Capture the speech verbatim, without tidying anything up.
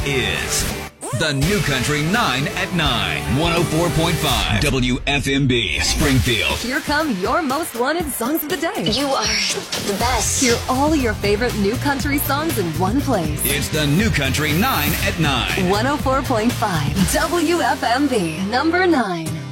is the New Country nine at nine. one oh four point five W F M B Springfield. Here come your most wanted songs of the day. You are the best. Hear all your favorite new country songs in one place. It's the New Country nine at nine. one oh four point five W F M B, number nine.